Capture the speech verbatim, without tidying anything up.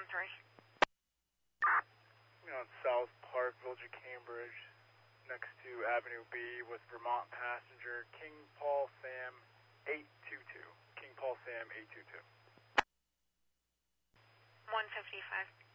three. On South Park, Village of Cambridge, next to Avenue B with Vermont passenger King Paul Sam eight two two. King Paul Sam eight two two. one fifty-five.